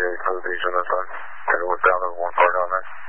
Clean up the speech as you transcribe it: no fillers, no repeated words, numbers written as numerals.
for the beach on that side. Okay, what's down over one part on that?